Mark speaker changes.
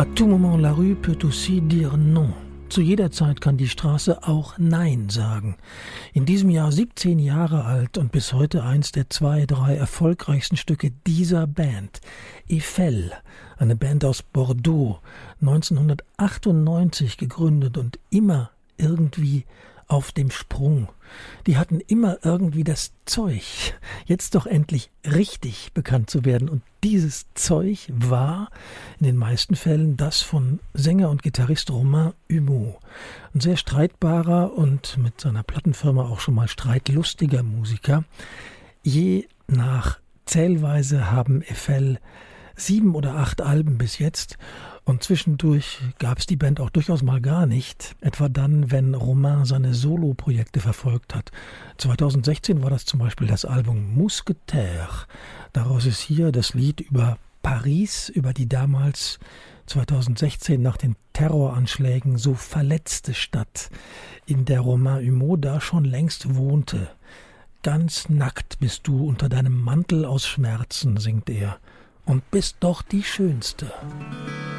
Speaker 1: À tout moment, la rue peut aussi dire non. Zu jeder Zeit kann die Straße auch Nein sagen. In diesem Jahr 17 Jahre alt und bis heute eins der 2, 3 erfolgreichsten Stücke dieser Band. Eiffel, eine Band aus Bordeaux, 1998 gegründet und immer irgendwie auf dem Sprung. Die hatten immer irgendwie das Zeug, jetzt doch endlich richtig bekannt zu werden. Und dieses Zeug war in den meisten Fällen das von Sänger und Gitarrist Romain Humeau. Ein sehr streitbarer und mit seiner Plattenfirma auch schon mal streitlustiger Musiker. Je nach Zählweise haben Eiffel 7 oder 8 Alben bis jetzt. Und zwischendurch gab es die Band auch durchaus mal gar nicht, etwa dann, wenn Romain seine Solo-Projekte verfolgt hat. 2016 war das zum Beispiel das Album Mousquetaire. Daraus ist hier das Lied über Paris, über die damals 2016 nach den Terroranschlägen so verletzte Stadt, in der Romain Humeau da schon längst wohnte. Ganz nackt bist du unter deinem Mantel aus Schmerzen, singt er, und bist doch die Schönste.